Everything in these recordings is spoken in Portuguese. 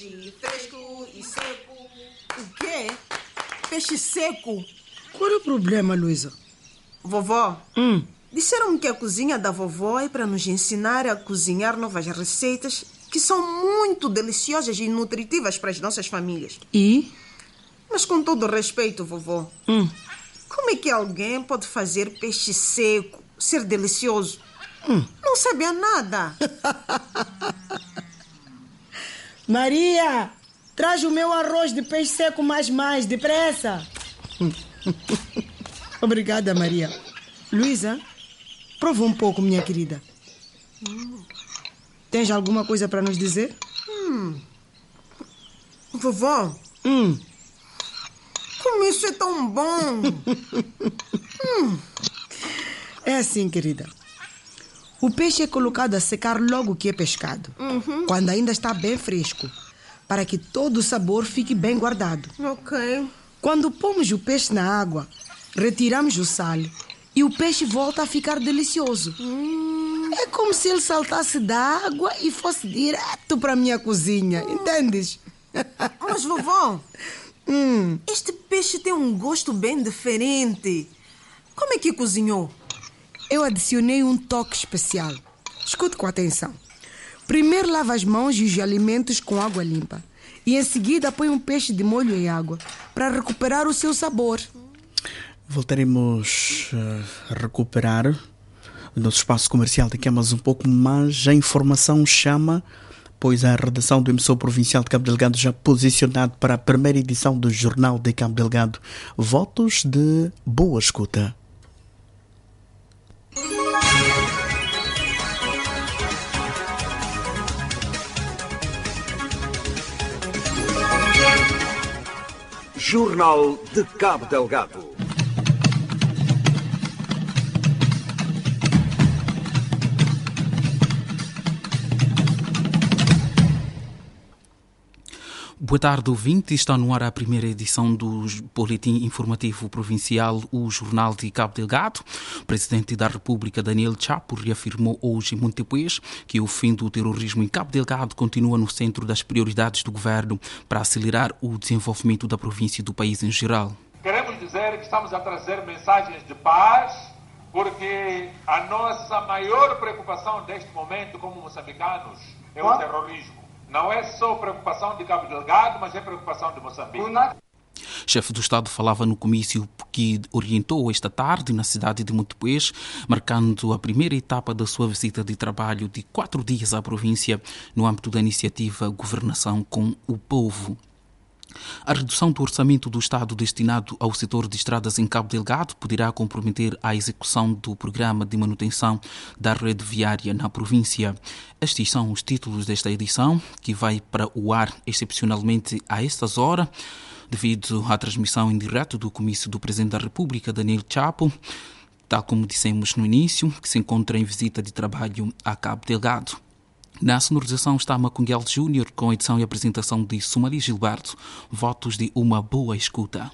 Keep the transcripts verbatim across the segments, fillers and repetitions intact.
Fresco e seco. O quê? Peixe seco? Qual é o problema, Luísa? Vovó, Hum. disseram-me que a cozinha da vovó é para nos ensinar a cozinhar novas receitas que são muito deliciosas e nutritivas para as nossas famílias. E? Mas com todo o respeito, vovó, Hum. como é que alguém pode fazer peixe seco ser delicioso? Hum. Não sabia nada. Maria, traz o meu arroz de peixe seco mais mais, depressa. Obrigada, Maria. Luísa, prova um pouco, minha querida. Hum. Tens alguma coisa para nos dizer? Hum. Vovó, Hum. como isso é tão bom. hum. É assim, querida. O peixe é colocado a secar logo que é pescado, Uhum. quando ainda está bem fresco, para que todo o sabor fique bem guardado. Ok. Quando pomos o peixe na água, retiramos o sal e o peixe volta a ficar delicioso. Hum. É como se ele saltasse da água e fosse direto para a minha cozinha, entendes? Mas, vovó, hum. este peixe tem um gosto bem diferente. Como é que cozinhou? Eu adicionei um toque especial. Escute com atenção. Primeiro lava as mãos e os alimentos com água limpa. E em seguida põe um peixe de molho em água para recuperar o seu sabor. Voltaremos a recuperar o nosso espaço comercial daqui a mais um pouco, mas a informação chama, pois a redação do Emissor Provincial de Cabo Delgado já posicionado para a primeira edição do Jornal de Cabo Delgado. Votos de boa escuta. Jornal de Cabo Delgado. Boa tarde, ouvinte. Está no ar a primeira edição do Boletim Informativo Provincial, o Jornal de Cabo Delgado. O Presidente da República, Daniel Chapo, reafirmou hoje em Montepuez que o fim do terrorismo em Cabo Delgado continua no centro das prioridades do governo para acelerar o desenvolvimento da província e do país em geral. Queremos dizer que estamos a trazer mensagens de paz, porque a nossa maior preocupação neste momento como moçambicanos é o terrorismo. Não é só preocupação de Cabo Delgado, mas é preocupação de Moçambique. Chefe do Estado falava no comício que orientou esta tarde na cidade de Montepuez, marcando a primeira etapa da sua visita de trabalho de quatro dias à província no âmbito da iniciativa Governação com o Povo. A redução do orçamento do Estado destinado ao setor de estradas em Cabo Delgado poderá comprometer a execução do programa de manutenção da rede viária na província. Estes são os títulos desta edição, que vai para o ar excepcionalmente a estas horas, devido à transmissão em direto do comício do Presidente da República, Daniel Chapo, tal como dissemos no início, que se encontra em visita de trabalho a Cabo Delgado. Na sonorização está Macunguel Júnior, com a edição e apresentação de Sumali Gilberto. Votos de uma boa escuta.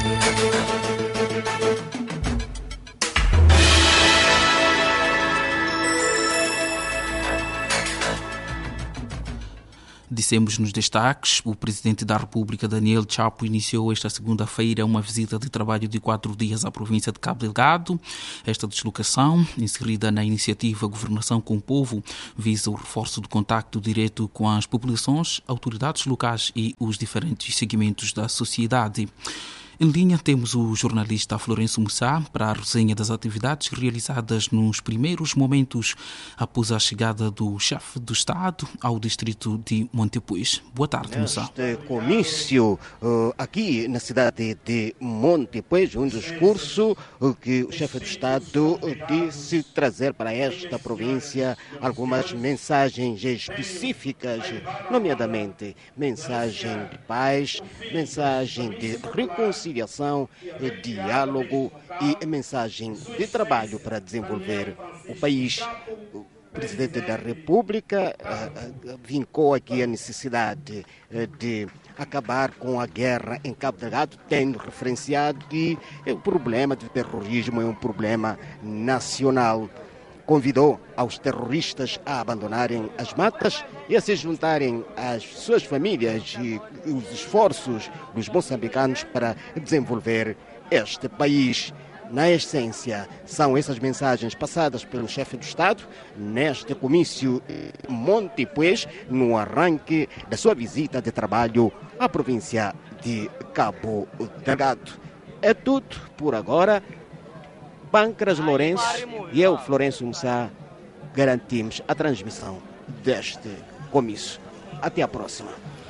Dissemos nos destaques, o Presidente da República, Daniel Chapo, iniciou esta segunda-feira uma visita de trabalho de quatro dias à província de Cabo Delgado. Esta deslocação, inserida na iniciativa Governação com o Povo, visa o reforço do contacto direto com as populações, autoridades locais e os diferentes segmentos da sociedade. Em linha temos o jornalista Florencio Mussá para a resenha das atividades realizadas nos primeiros momentos após a chegada do chefe do Estado ao distrito de Montepuez. Boa tarde, Mussá. Este comício uh, aqui na cidade de Montepuez, um discurso uh, que o chefe do Estado uh, disse trazer para esta província algumas mensagens específicas, nomeadamente mensagem de paz, mensagem de reconciliação, diálogo e mensagem de trabalho para desenvolver o país. O Presidente da República uh, uh, vincou aqui a necessidade uh, de acabar com a guerra em Cabo Delgado, tendo referenciado que o problema do terrorismo é um problema nacional. convidou aos terroristas a abandonarem as matas e a se juntarem às suas famílias e os esforços dos moçambicanos para desenvolver este país. Na essência, são essas mensagens passadas pelo chefe do Estado neste comício Montipuez, no arranque da sua visita de trabalho à província de Cabo Delgado. É tudo por agora. Pâncras Lourenço e eu, Florencio Mussá, garantimos a transmissão deste comício. Até a próxima.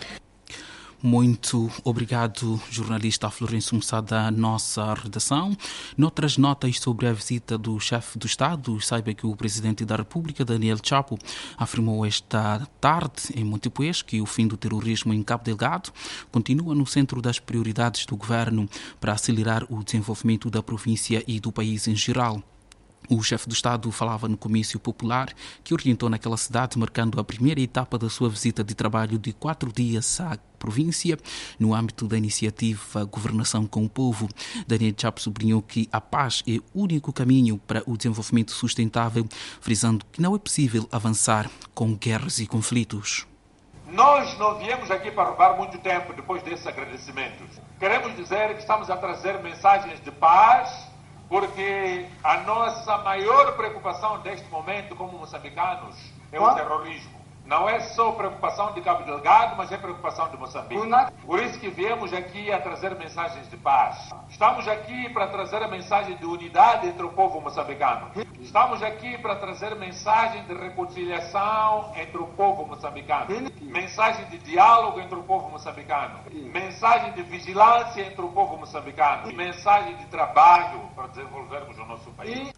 Muito obrigado, jornalista Florencio Mussá, da nossa redação. Noutras notas sobre a visita do chefe do Estado, saiba que o presidente da República, Daniel Chapo, afirmou esta tarde em Montipuez que o fim do terrorismo em Cabo Delgado continua no centro das prioridades do governo para acelerar o desenvolvimento da província e do país em geral. O chefe do Estado falava no comício popular que orientou naquela cidade, marcando a primeira etapa da sua visita de trabalho de quatro dias à província, no âmbito da iniciativa Governação com o Povo. Daniel Chapo sublinhou que a paz é o único caminho para o desenvolvimento sustentável, frisando que não é possível avançar com guerras e conflitos. Nós não viemos aqui para roubar muito tempo depois desses agradecimentos. Queremos dizer que estamos a trazer mensagens de paz, porque a nossa maior preocupação neste momento como moçambicanos é o terrorismo. Não é só preocupação de Cabo Delgado, mas é preocupação de Moçambique. Por isso que viemos aqui a trazer mensagens de paz. Estamos aqui para trazer a mensagem de unidade entre o povo moçambicano. Estamos aqui para trazer mensagem de reconciliação entre o povo moçambicano. Mensagem de diálogo entre o povo moçambicano. Mensagem de vigilância entre o povo moçambicano. Mensagem de trabalho para desenvolvermos o nosso país.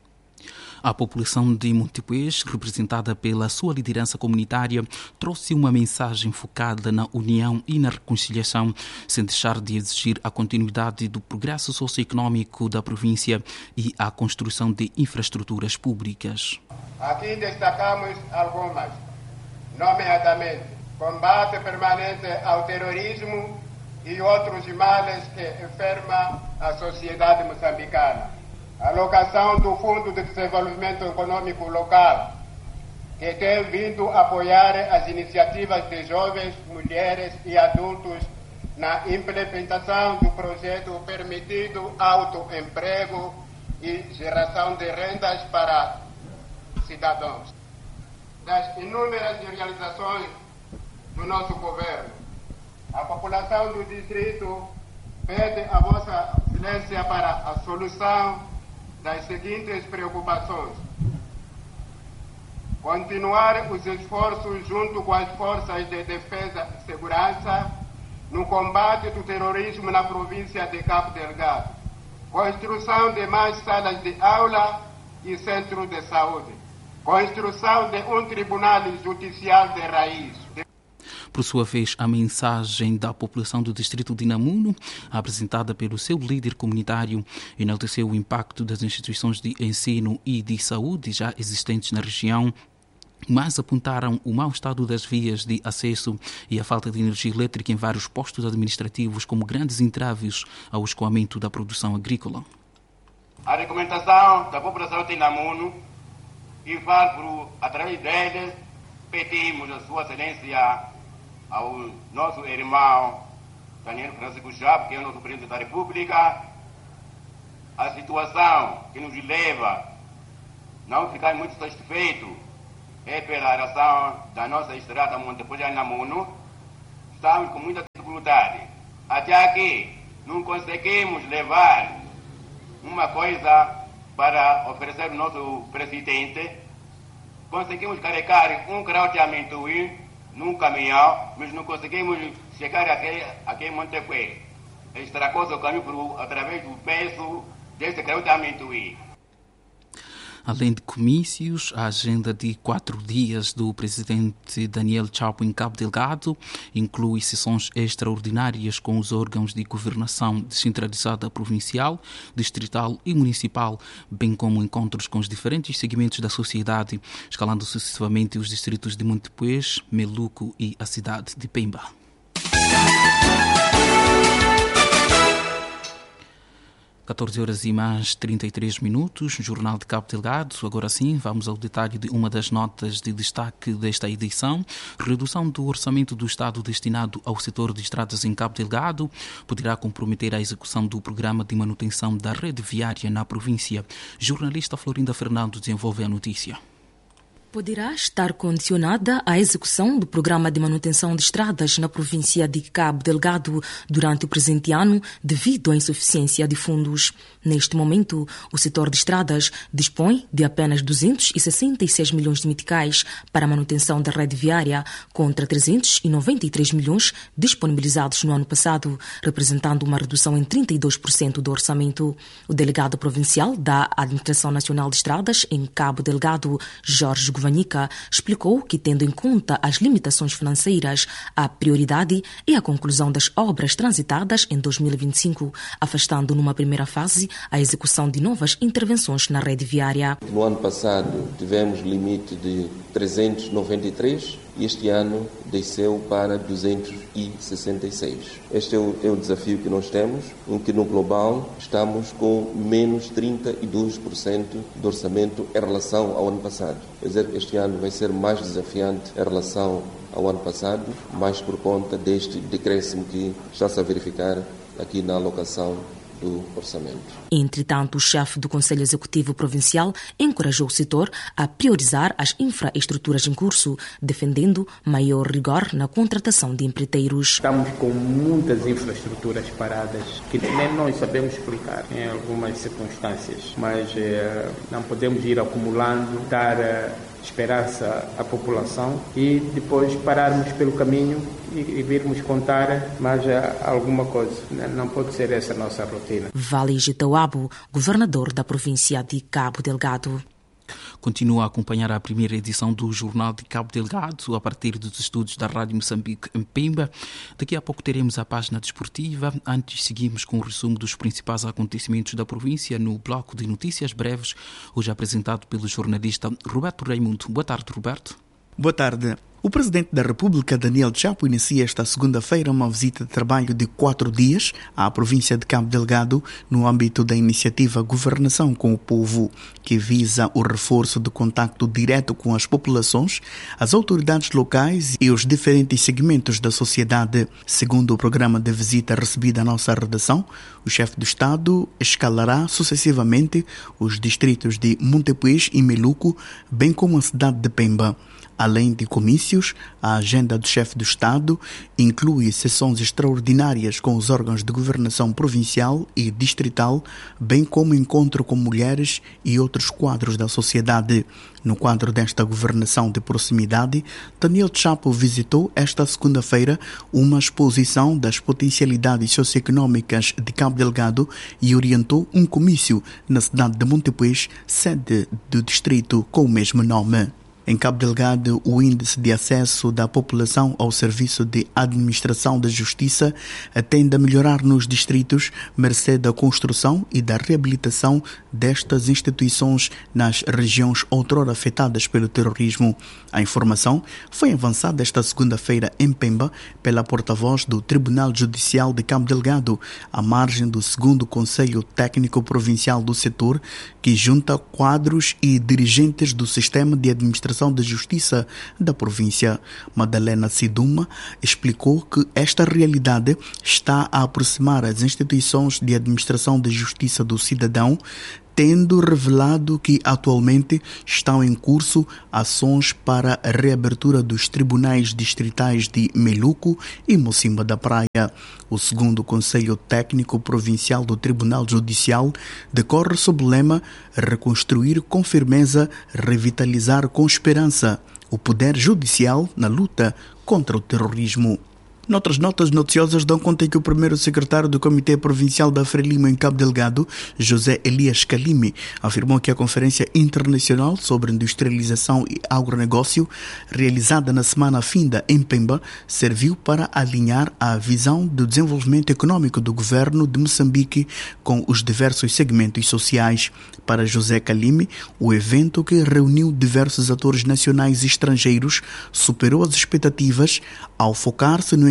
A população de Montipuez, representada pela sua liderança comunitária, trouxe uma mensagem focada na união e na reconciliação, sem deixar de exigir a continuidade do progresso socioeconômico da província e a construção de infraestruturas públicas. Aqui destacamos algumas, nomeadamente combate permanente ao terrorismo e outros males que enfermam a sociedade moçambicana. Alocação do Fundo de Desenvolvimento Econômico Local, que tem vindo apoiar as iniciativas de jovens, mulheres e adultos na implementação do projeto permitindo autoemprego e geração de rendas para cidadãos. Das inúmeras realizações do nosso governo, a população do distrito pede a Vossa Excelência para a solução das seguintes preocupações: continuar os esforços junto com as forças de defesa e segurança no combate do terrorismo na província de Cabo Delgado, construção de mais salas de aula e centros de saúde, construção de um tribunal judicial de raiz. Por sua vez, a mensagem da população do distrito de Namuno, apresentada pelo seu líder comunitário, enalteceu o impacto das instituições de ensino e de saúde já existentes na região, mas apontaram o mau estado das vias de acesso e a falta de energia elétrica em vários postos administrativos como grandes entraves ao escoamento da produção agrícola. A recomendação da população de Namuno e Fárbro, através deles, pedimos a Sua Excelência ao nosso irmão Daniel Francisco Chapo, que é o nosso presidente da República, a situação que nos leva a não ficar muito satisfeito é pela razão da nossa estrada Montipuez a Namuno. Estamos com muita dificuldade. Até aqui não conseguimos levar uma coisa para oferecer ao nosso presidente. Conseguimos carregar um grau de amendoim num caminhão, mas não conseguimos chegar aqui, aqui em Montipuez. Estragou-se o caminho por, através do peso desse grau de amendoim. Além de comícios, a agenda de quatro dias do presidente Daniel Chapo em Cabo Delgado inclui sessões extraordinárias com os órgãos de governação descentralizada provincial, distrital e municipal, bem como encontros com os diferentes segmentos da sociedade, escalando sucessivamente os distritos de Montipuez, Meluco e a cidade de Pemba. catorze horas e mais trinta e três minutos, Jornal de Cabo Delgado. Agora sim, vamos ao detalhe de uma das notas de destaque desta edição. Redução do orçamento do Estado destinado ao setor de estradas em Cabo Delgado poderá comprometer a execução do programa de manutenção da rede viária na província. Jornalista Florinda Fernando desenvolve a notícia. Poderá estar condicionada à execução do programa de manutenção de estradas na província de Cabo Delgado durante o presente ano devido à insuficiência de fundos. Neste momento, o setor de estradas dispõe de apenas duzentos e sessenta e seis milhões de meticais para a manutenção da rede viária, contra trezentos e noventa e três milhões disponibilizados no ano passado, representando uma redução em trinta e dois por cento do orçamento. O delegado provincial da Administração Nacional de Estradas em Cabo Delgado, Jorge Govanhica, explicou que, tendo em conta as limitações financeiras, a prioridade é a conclusão das obras transitadas em dois mil e vinte e cinco, afastando numa primeira fase a execução de novas intervenções na rede viária. No ano passado tivemos limite de trezentos e noventa e três e este ano desceu para duzentos e sessenta e seis. Este é o, é o desafio que nós temos, em que no global estamos com menos trinta e dois por cento do orçamento em relação ao ano passado. Quer dizer, este ano vai ser mais desafiante em relação ao ano passado, mais por conta deste decréscimo que está-se a verificar aqui na alocação do orçamento. Entretanto, o chefe do Conselho Executivo Provincial encorajou o setor a priorizar as infraestruturas em curso, defendendo maior rigor na contratação de empreiteiros. Estamos com muitas infraestruturas paradas que nem nós sabemos explicar em algumas circunstâncias, mas eh, não podemos ir acumulando, dar eh, esperança à população e depois pararmos pelo caminho e, e virmos contar mais alguma coisa. Não pode ser essa a nossa rotina. Vale Getauabo, governador da província de Cabo Delgado. Continua a acompanhar a primeira edição do Jornal de Cabo Delgado a partir dos estúdios da Rádio Moçambique em Pemba. Daqui a pouco teremos a página desportiva. Antes seguimos com o resumo dos principais acontecimentos da província no bloco de notícias breves, hoje apresentado pelo jornalista Roberto Raimundo. Boa tarde, Roberto. Boa tarde. O Presidente da República, Daniel Chapo, inicia esta segunda-feira uma visita de trabalho de quatro dias à província de Cabo Delgado no âmbito da iniciativa Governação com o Povo, que visa o reforço do contacto direto com as populações, as autoridades locais e os diferentes segmentos da sociedade. Segundo o programa de visita recebido à nossa redação, o chefe do Estado escalará sucessivamente os distritos de Montepuez e Meluco, bem como a cidade de Pemba. Além de comícios, a agenda do chefe do Estado inclui sessões extraordinárias com os órgãos de governação provincial e distrital, bem como encontro com mulheres e outros quadros da sociedade. No quadro desta governação de proximidade, Daniel Chapo visitou esta segunda-feira uma exposição das potencialidades socioeconómicas de Cabo Delgado e orientou um comício na cidade de Montepuez, sede do distrito com o mesmo nome. Em Cabo Delgado, o índice de acesso da população ao serviço de administração da justiça tende a melhorar nos distritos, mercê da construção e da reabilitação destas instituições nas regiões outrora afetadas pelo terrorismo. A informação foi avançada esta segunda-feira em Pemba pela porta-voz do Tribunal Judicial de Cabo Delgado, à margem do segundo Conselho Técnico Provincial do setor, que junta quadros e dirigentes do sistema de administração da Justiça da província. Madalena Siduma explicou que esta realidade está a aproximar as instituições de administração da Justiça do cidadão, tendo revelado que atualmente estão em curso ações para a reabertura dos tribunais distritais de Meluco e Mocimba da Praia. O segundo Conselho Técnico Provincial do Tribunal Judicial decorre sob o lema Reconstruir com firmeza, revitalizar com esperança o poder judicial na luta contra o terrorismo. Noutras notas noticiosas dão conta que o primeiro secretário do Comitê Provincial da Frelimo em Cabo Delgado, José Elias Calime, afirmou que a Conferência Internacional sobre Industrialização e Agronegócio, realizada na semana finda em Pemba, serviu para alinhar a visão do desenvolvimento econômico do governo de Moçambique com os diversos segmentos sociais. Para José Calime, o evento, que reuniu diversos atores nacionais e estrangeiros, superou as expectativas ao focar-se no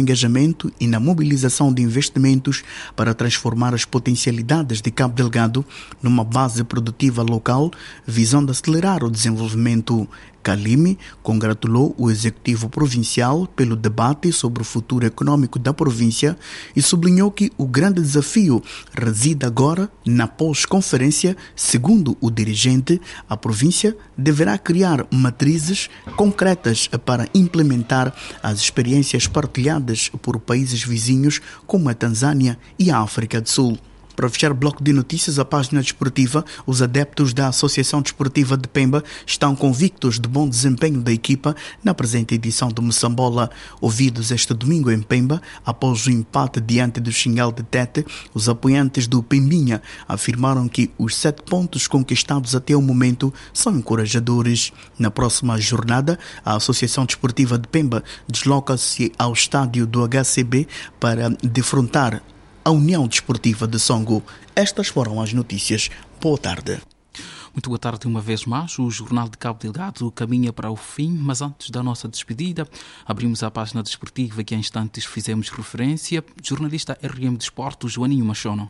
engajamento e na mobilização de investimentos para transformar as potencialidades de Cabo Delgado numa base produtiva local, visando acelerar o desenvolvimento. Kalimi congratulou o Executivo Provincial pelo debate sobre o futuro econômico da província e sublinhou que o grande desafio reside agora na pós-conferência. Segundo o dirigente, a província deverá criar matrizes concretas para implementar as experiências partilhadas por países vizinhos como a Tanzânia e a África do Sul. Para fechar o bloco de notícias, a página desportiva, os adeptos da Associação Desportiva de Pemba estão convictos do bom desempenho da equipa na presente edição do Moçambola. Ouvidos este domingo em Pemba, após o empate diante do Xingal de Tete, os apoiantes do Pembinha afirmaram que os sete pontos conquistados até o momento são encorajadores. Na próxima jornada, a Associação Desportiva de Pemba desloca-se ao estádio do H C B para defrontar a União Desportiva de Songo. Estas foram as notícias. Boa tarde. Muito boa tarde uma vez mais. O Jornal de Cabo Delgado caminha para o fim, mas antes da nossa despedida, abrimos a página desportiva que há instantes fizemos referência. Jornalista R M Desporto, Joaninho Machono.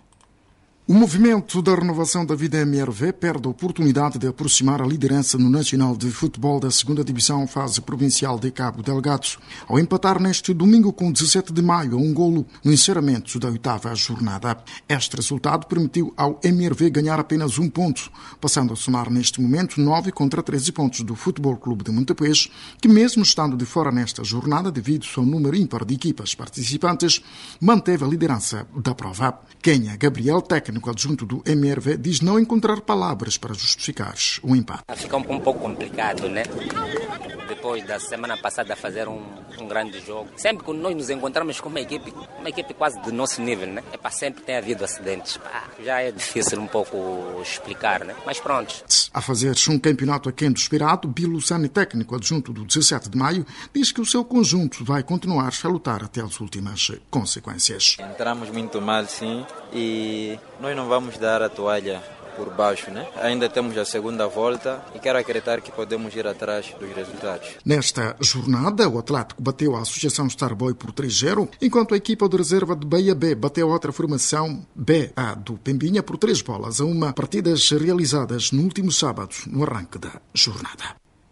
O movimento da renovação da vida M R V perde a oportunidade de aproximar a liderança no Nacional de Futebol da segunda Divisão Fase Provincial de Cabo Delgado, ao empatar neste domingo com dezassete de maio a um golo no encerramento da oitava jornada. Este resultado permitiu ao M R V ganhar apenas um ponto, passando a somar neste momento nove contra treze pontos do Futebol Clube de Montepuez, que mesmo estando de fora nesta jornada devido ao número ímpar de equipas participantes, manteve a liderança da prova. Kenha Gabriel, técnico adjunto do M R V, diz não encontrar palavras para justificar o empate. Fica um, um pouco complicado, né? Depois da semana passada fazer um, um grande jogo. Sempre que nós nos encontramos com uma equipe, uma equipe quase do nosso nível, né? É para sempre tem havido acidentes. Pá, já é difícil um pouco explicar, né? Mas pronto. A fazer um campeonato aquém do esperado, Bilo Sani, técnico adjunto do dezassete de maio, diz que o seu conjunto vai continuar a lutar até as últimas consequências. Entramos muito mal, sim, e nós não vamos dar a toalha por baixo, né? Ainda temos a segunda volta e quero acreditar que podemos ir atrás dos resultados. Nesta jornada, o Atlético bateu a Associação Starboy por três a zero, enquanto a equipa de reserva de Bahia B bateu a outra formação B A do Pembinha por três bolas a uma, partidas realizadas no último sábado, no arranque da jornada.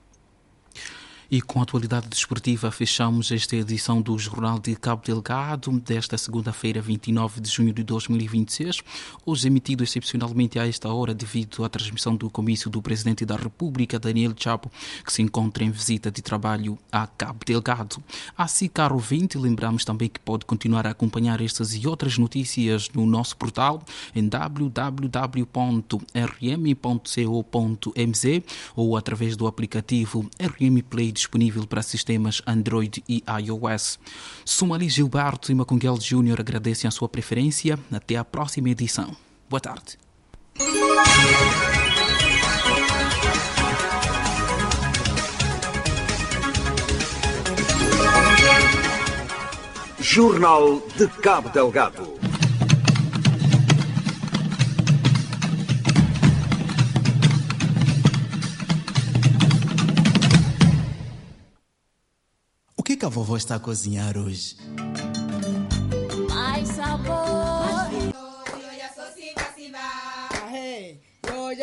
E com a atualidade desportiva fechamos esta edição do Jornal de Cabo Delgado desta segunda-feira, vinte e nove de junho de dois mil e vinte e seis, hoje emitido excepcionalmente a esta hora devido à transmissão do comício do Presidente da República, Daniel Chapo, que se encontra em visita de trabalho a Cabo Delgado. Assim, caro ouvinte, lembramos também que pode continuar a acompanhar estas e outras notícias no nosso portal em w w w ponto r m ponto co ponto m z ou através do aplicativo R M Play disponível para sistemas Android e iOS. Sumali Gilberto e Macunguel Júnior agradecem a sua preferência. Até a próxima edição. Boa tarde. Jornal de Cabo Delgado. O que, que a vovó está a cozinhar hoje? Mais sabor.